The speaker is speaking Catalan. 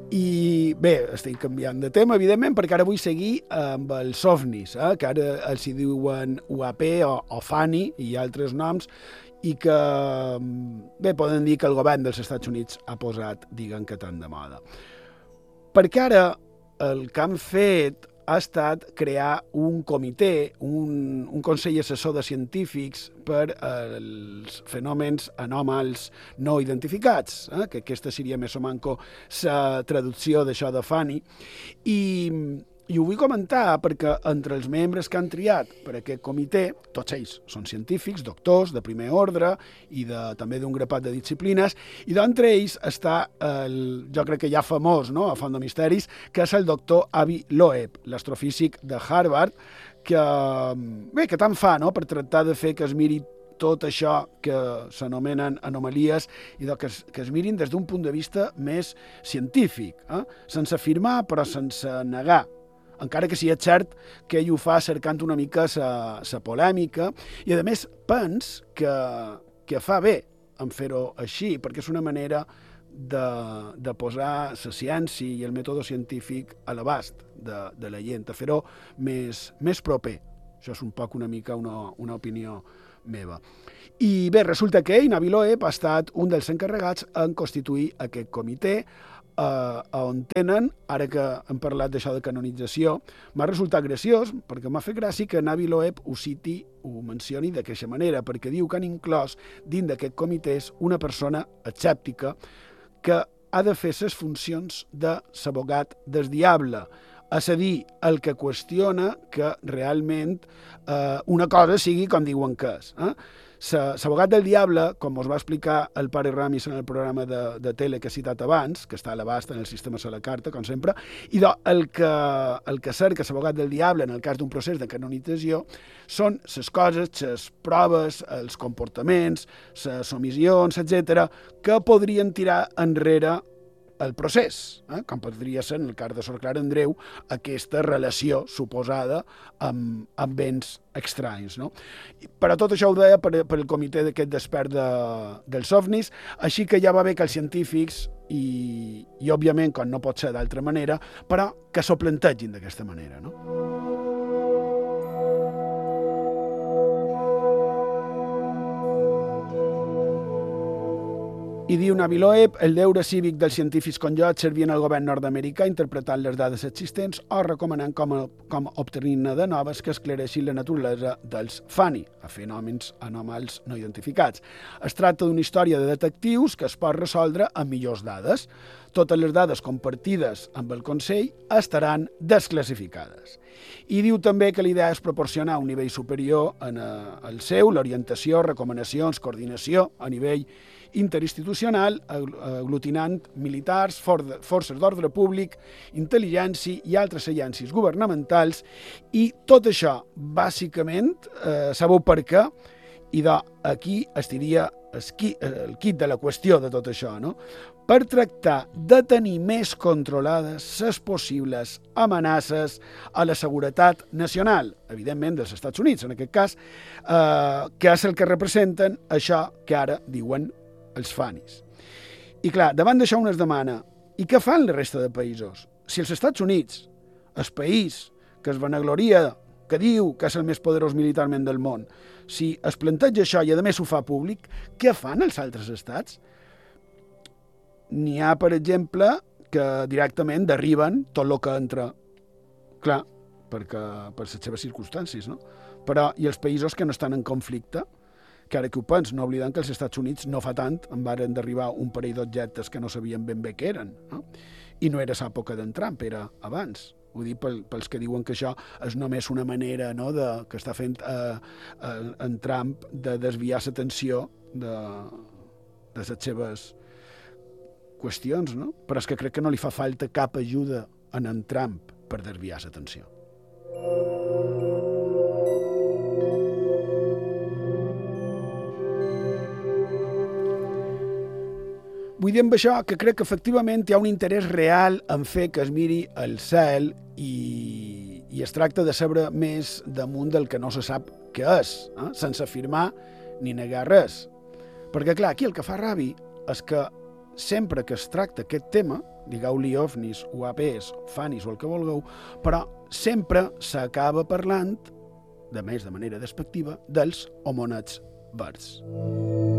I bé, estic canviant de tema, evidentment, perquè ara vull seguir amb els ovnis, que ara els hi diuen UAP o FANI i altres noms, i que, bé, poden dir que el govern dels Estats Units ha posat, diguem que tan de moda. Perquè ara el que han fet ha estat crear un comitè, un consell assessor de científics per als fenòmens anòmals no identificats, que aquesta seria més o manco la traducció d'això de FANI, i ho vull comentar perquè entre els membres que han triat per aquest comitè, tots ells són científics, doctors de primer ordre i també d'un grapat de disciplines, i d'entre ells està jo crec que ja famós, no?, a Font de Misteris, que és el doctor Avi Loeb, l'astrofísic de Harvard, que tant fa, no?, per tractar de fer que es miri tot això que s'anomenen anomalies i que es mirin des d'un punt de vista més científic, sense afirmar però sense negar, encara que sí és cert que ell ho fa cercant una mica la polèmica, i a més pens que fa bé en fer-ho així, perquè és una manera de posar la ciència i el mètode científic a l'abast de la gent, de fer-ho més proper. Això és un poc una mica una opinió meva. I bé, resulta que ell, Avi Loeb, ha estat un dels encarregats en constituir aquest comitè, on tenen, ara que hem parlat d'això de canonització, m'ha resultat graciós, perquè m'ha fet gràcia que Avi Loeb ho mencioni d'aquesta manera, perquè diu que han inclòs dins d'aquest comitè una persona escèptica que ha de fer les funcions de l'abogat del diable, és a dir, el que qüestiona que realment una cosa sigui com diuen que és. L'abogat del diable, com us va explicar el pare Ramis en el programa de tele que he citat abans, que està a l'abast en el sistema de la carta, com sempre, i el que cerca l'abogat del diable en el cas d'un procés de canonització són les coses, les proves, els comportaments, les omissions, etc., que podrien tirar enrere el procés, com podria ser, en el cas de Sor Clara Andreu, aquesta relació suposada amb béns estranys. No? Però tot això ho deia per el comitè d'aquest despert dels ovnis, així que ja va bé que els científics, i òbviament, com no pot ser d'altra manera, però que s'ho plantegin d'aquesta manera. No? I diu Avi Loeb, el deure cívic dels científics com jo és servir al govern nord-americà interpretant les dades existents o recomanant com obtenir-ne de noves que esclareixin la naturalesa dels FANI, fenòmens anòmals no identificats. Es tracta d'una història de detectius que es pot resoldre amb millors dades. Totes les dades compartides amb el Consell estaran desclassificades. I diu també que l'idea és proporcionar un nivell superior al seu, l'orientació, recomanacions, coordinació a nivell interinstitucional, aglutinant militars, forces d'ordre públic, intel·ligència i altres agències governamentals, i tot això, bàsicament, sabeu per què? I aquí estaria el quid de la qüestió de tot això, no? Per tractar de tenir més controlades les possibles amenaces a la seguretat nacional, evidentment dels Estats Units, en aquest cas, que és el que representen això que ara diuen els FANIs. I clar, davant d'això un es demana, i què fan la resta de països? Si els Estats Units, el país que es vanagloria, que diu que és el més poderós militarment del món, si es planteja això i a més ho fa públic, què fan els altres estats? N'hi ha, per exemple, que directament derriben tot el que entra. Clar, per les seves circumstàncies, no? Però, i els països que no estan en conflicte, que ara que ho pens, no oblidant que els Estats Units no fa tant en varen derribar un parell d'objectes que no sabien ben bé què eren, no? I no era l'època d'en Trump, era abans. Ho dic pels que diuen que això és només una manera, no, que està fent en Trump de desviar l'atenció de les seves qüestions, no? Però és que crec que no li fa falta cap ajuda en Trump per desviar l'atenció. Vull dir amb això que crec que efectivament hi ha un interès real en fer que es miri el cel i es tracta de saber més damunt del que no se sap què és, sense afirmar ni negar res. Perquè, clar, aquí el que fa ràbia és que sempre que es tracta aquest tema, digueu-li ovnis, UAPs, fanis o el que vulgueu, però sempre s'acaba parlant, de més de manera despectiva, dels homonets verds.